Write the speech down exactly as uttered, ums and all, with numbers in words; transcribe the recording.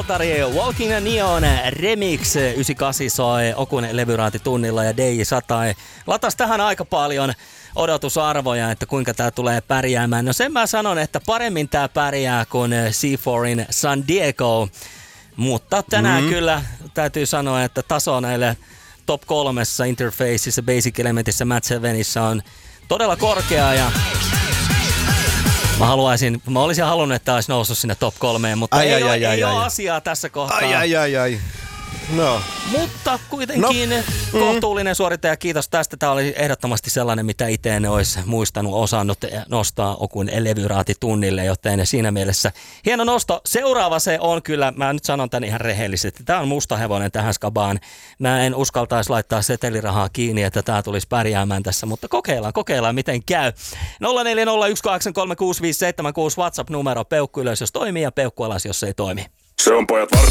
Valtari, Walking a Neon Remix yhdeksänkymmentäkahdeksan soi Okun levyraatitunnilla ja D J sata latas tähän aika paljon odotusarvoja, että kuinka tää tulee pärjäämään. No sen mä sanon, että paremmin tää pärjää kuin C neljä San Diego, mutta tänään mm. kyllä täytyy sanoa, että taso näille top kolmessa Interfaceissa, Basic Elementissä, Mat Sevenissä on todella korkea ja Mä haluaisin, mä olisin halunnut, että olisi noussut sinne top kolmeen, mutta ai, ei, ai, ole, ai, ei ai, ole ai. asiaa tässä kohtaa. Ai, ai, ai, ai. No. Mutta kuitenkin no. kohtuullinen suorittaja, kiitos tästä. Tämä oli ehdottomasti sellainen, mitä itse en olisi muistanut, osannut nostaa Okun levyraatitunnille, joten siinä mielessä hieno nosto. Seuraava se on kyllä, mä nyt sanon tän ihan rehellisesti, tämä on musta hevonen tähän skabaan. Mä en uskaltaisi laittaa setelirahaa kiinni, että tämä tulisi pärjäämään tässä, mutta kokeillaan, kokeillaan miten käy. nolla neljä nolla yksi kahdeksan kolme kuusi viisi seitsemän kuusi WhatsApp-numero, peukku ylös jos toimii ja peukku alas jos ei toimi. Se on pojat var...